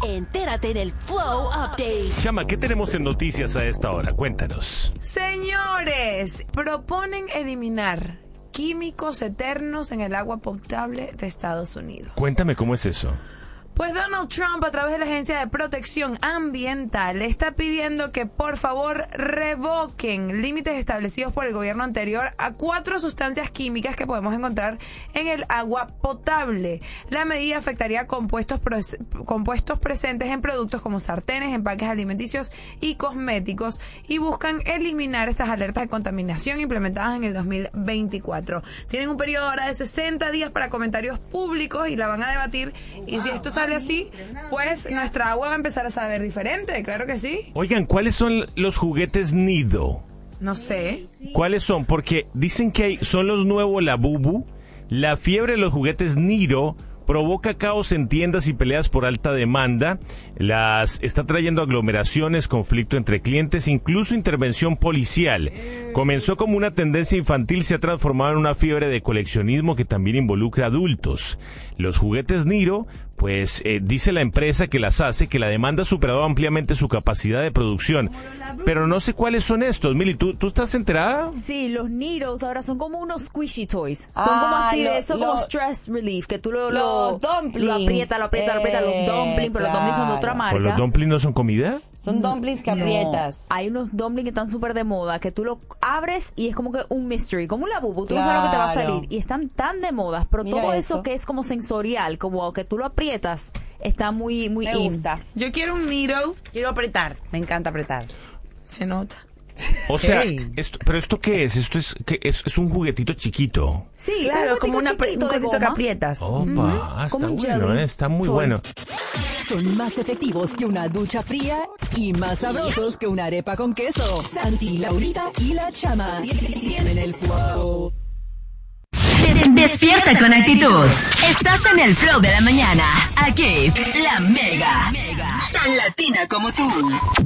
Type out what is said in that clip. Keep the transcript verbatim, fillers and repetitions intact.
Entérate en el Flow Update. Chama, ¿qué tenemos en noticias a esta hora? Cuéntanos. Señores, proponen eliminar químicos eternos en el agua potable de Estados Unidos. Cuéntame cómo es eso. Pues Donald Trump, a través de la Agencia de Protección Ambiental, le está pidiendo que por favor revoquen límites establecidos por el gobierno anterior a cuatro sustancias químicas que podemos encontrar en el agua potable. La medida afectaría a compuestos, compuestos presentes en productos como sartenes, empaques alimenticios y cosméticos, y buscan eliminar estas alertas de contaminación implementadas en el dos mil veinticuatro. Tienen un periodo ahora de sesenta días para comentarios públicos y la van a debatir, y si esto sale así, pues nuestra agua va a empezar a saber diferente, claro que sí. Oigan, ¿cuáles son los juguetes Nido? No sé. ¿Cuáles son? Porque dicen que hay, son los nuevos Labubu. La fiebre de los juguetes Nido provoca caos en tiendas y peleas por alta demanda. Las está trayendo aglomeraciones, conflicto entre clientes, incluso intervención policial. Comenzó como una tendencia infantil, se ha transformado en una fiebre de coleccionismo que también involucra adultos. Los juguetes Niro, pues eh, dice la empresa que las hace, que la demanda ha superado ampliamente su capacidad de producción. Pero no sé cuáles son estos. Mili, ¿tú, ¿tú estás enterada? Sí, los Niros ahora son como unos squishy toys. Son Ah, como así, lo- de eso lo- como stress relief, que tú lo, los lo, dumplings. lo aprietas, lo aprietas, lo aprietas, los Eh, dumplings, pero los dumplings son de otra claro. marca. ¿O los dumplings no son comida? Son dumplings que No, aprietas. hay unos dumplings que están súper de moda, que tú lo abres y es como que un mystery, como un labubu, tú no sabes lo que te va a Claro. salir. Y están tan de moda, pero Mira todo eso. eso. que es como sensorial, como que tú lo aprietas, está muy, muy Me in. gusta. Yo quiero un Niro. Quiero apretar. Me encanta apretar. Se nota. O sea, Hey. esto, ¿pero esto qué es? Esto es, ¿qué es? Es un juguetito chiquito. Sí, Claro, un como una, chiquito un de cosito que goma. aprietas. Opa, ah, está como un bueno, jelly eh, está muy toy. bueno. Son más efectivos que una ducha fría y más sabrosos que una arepa con queso. Santi, Laurita y la Chama tienen el flow. Despierta con actitud. Estás en el flow de la mañana. Aquí, la Mega. Tan latina como tú.